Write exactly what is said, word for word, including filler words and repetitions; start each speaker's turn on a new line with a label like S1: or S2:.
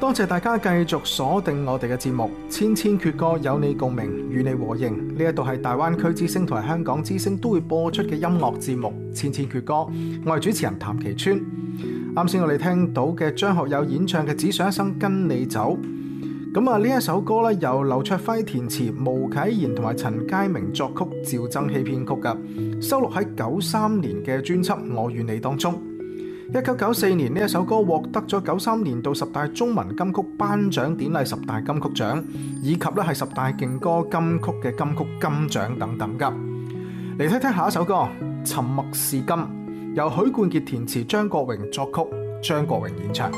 S1: 多謝大家繼續鎖定我哋嘅節目，千千闕歌有你共鳴，與你和應。呢一度係大灣區之聲同埋香港之聲都會播出嘅音樂節目《千千闕歌》，我係主持人譚其川。啱先我哋聽到嘅張學友演唱嘅《只想一生跟你走》，咁啊呢一首歌咧由劉卓輝填詞，毛啟賢同埋陳佳明作曲，趙增熹編曲嘅，收錄喺九三年嘅專輯《我與你》當中。一九九四年呢一首歌獲得咗九三年度十大中文金曲頒獎典禮十大金曲獎，以及咧係十大勁歌金曲嘅金曲金獎等等噶。嚟聽聽下一首歌《沉默是金》，由許冠傑填詞，張國榮作曲，張國榮演唱。